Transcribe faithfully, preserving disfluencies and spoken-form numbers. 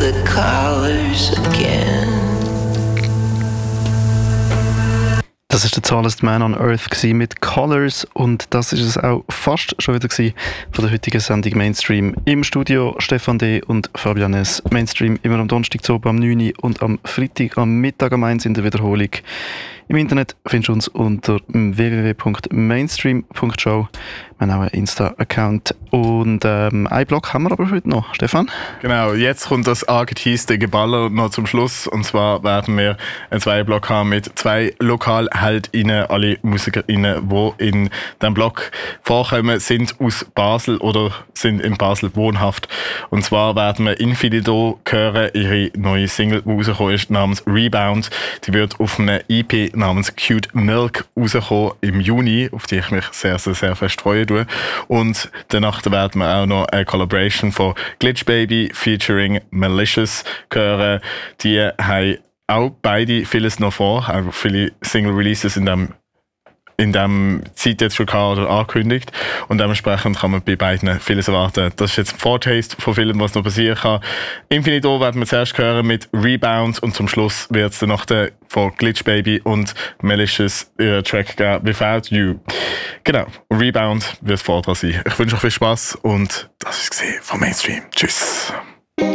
the colors again. Das ist der Tallest Man on Earth mit Colors und das ist es auch fast schon wieder gewesen von der heutigen Sendung Mainstream. Im Studio Stefan D. und Fabian S. Mainstream immer am Donnerstag zu oben am neun Uhr und am Freitag am Mittag am eins in der Wiederholung. Im Internet findest du uns unter w w w punkt mainstream punkt show. Wir haben auch einen Insta-Account und ähm, einen Blog haben wir aber heute noch. Stefan? Genau, jetzt kommt das angeteaste Geballer noch zum Schluss. Und zwar werden wir einen zweiten Blog haben mit zwei Lokalheldinnen, alle Musikerinnen, die in diesem Blog vorkommen, sind aus Basel oder sind in Basel wohnhaft. Und zwar werden wir Infinido hören, ihre neue Single, die rausgekommen ist, namens Rebound. Die wird auf einer E P namens Cute Milk rauskommen im Juni, auf die ich mich sehr, sehr, sehr fest freue. Und danach werden wir auch noch eine Collaboration von Glitch Baby featuring Malicious hören. Die haben auch beide vieles noch vor, auch viele Single-Releases in dem in dem Zeit jetzt schon gehabt oder angekündigt. Und dementsprechend kann man bei beiden vieles erwarten. Das ist jetzt ein Foretaste von vielem, was noch passieren kann. Infinito werden wir zuerst hören mit Rebound und zum Schluss wird es dann noch der von Glitch Baby und Malicious ihren Track geben, Without You. Genau, Rebound wird vor dran sein. Ich wünsche euch viel Spaß und das ist es von Mainstream. Tschüss.